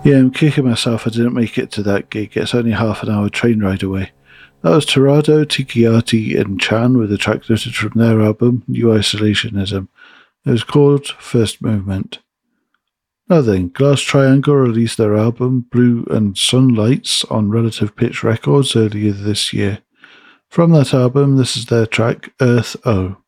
Yeah, I'm kicking myself I didn't make it to that gig. It's only half an hour train ride away. That was Torado, Tikiati, and Chan with a track lifted from their album, New Isolationism. It was called First Movement. Now then, Glass Triangle released their album, Blue and Sunlights, on Relative Pitch Records earlier this year. From that album, this is their track, Earth O.